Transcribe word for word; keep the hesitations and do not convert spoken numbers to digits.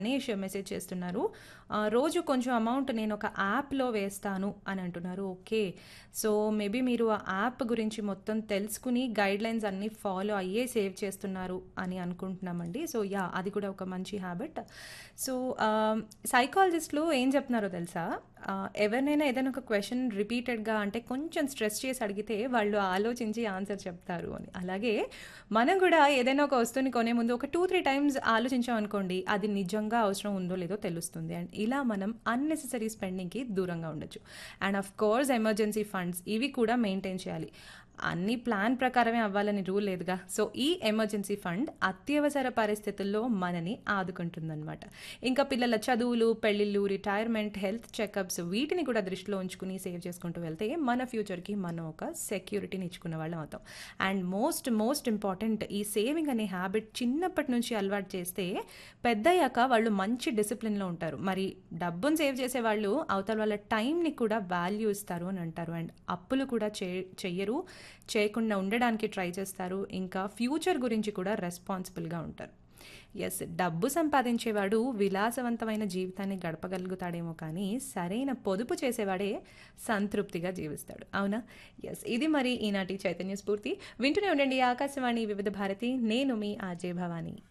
Ganesh message చేస్తున్నారు. ఆహ్, రోజు కొంచెం అమౌంట్ నేనొక యాప్‌లో వేస్తాను అని అంటున్నారు. ఓకే. సో, మేబీ మీరు ఆ యాప్ గురించి మొత్తం తెలుసుకుని గైడ్‌లైన్స్ అన్నీ ఫాలో అయ్యే సేవ్ చేస్తున్నారు అని అనుకుంటున్నామండి. So, yeah! అది కూడా ఒక మంచి హాబిట్. సో, ఆహ్, సైకాలజిస్ట్‌లు ఏం చెప్తున్నారో తెలుసా? ఆహ్, ఎవరినైనా ఏదైనా ఒక క్వెషన్ రిపీటెడ్‌గా అంటే కొంచెం స్ట్రెస్ చేసి అడిగితే వాళ్ళు ఆలోచించి ఆన్సర్ చెప్తారు అని. అలాగే మనం కూడా ఏదైనా ఒక వస్తువుని కొనే ముందు ఒక రెండు, మూడు టైమ్స్ ఆలోచించామనుకోండి, అది నిజంగా అవసరం ఉందో లేదో తెలుస్తుంది. అండ్ ఇలా మనం అన్నెసెసరీ స్పెండింగ్‌కి దూరంగా ఉండొచ్చు. And of course emergency funds ఇవి కూడా మెయింటైన్ చేయాలి. అన్ని ప్లాన్ ప్రకారమే అవ్వాలని రూల్ లేదుగా. సో, ఈ ఎమర్జెన్సీ ఫండ్ అత్యవసర పరిస్థితుల్లో మనని ఆదుకుంటుందన్నమాట. ఇంకా పిల్లల చదువులు, పెళ్ళిళ్ళు, రిటైర్మెంట్, హెల్త్ చెకప్స్ వీటిని కూడా దృష్టిలో ఉంచుకుని సేవ్ చేసుకుంటూ వెళ్తే మన ఫ్యూచర్‌కి మనం ఒక సెక్యూరిటీని ఇచ్చుకున్న వాళ్ళం అవుతాం. అండ్ మోస్ట్ మోస్ట్ ఇంపార్టెంట్ ఈ సేవింగ్ అనే హ్యాబిట్ చిన్నప్పటి నుంచి అలవాటు చేస్తే పెద్దయ్యాక వాళ్ళు మంచి డిసిప్లిన్‌లో ఉంటారు. మరి డబ్బును సేవ్ చేసేవాళ్ళు అవతల వాళ్ళ టైంని కూడా వాల్యూ ఇస్తారు అని అంటారు. అండ్ అప్పులు కూడా చే చెయ్యరు. చేయకుండా ఉండడానికి ట్రై చేస్తారు. ఇంకా ఫ్యూచర్ గురించి కూడా రెస్పాన్సిబుల్‌గా ఉంటారు. యెస్. డబ్బు సంపాదించేవాడు విలాసవంతమైన జీవితాన్ని గడపగలుగుతాడేమో కానీ, సరైన పొదుపు చేసేవాడే సంతృప్తిగా జీవిస్తాడు. అవునా? యెస్. ఇది మరి ఈనాటి చైతన్య స్ఫూర్తి. వింటూనే ఉండండి ఆకాశవాణి వివిధ భారతి. నేను మీ ఆర్‌జే భవాని.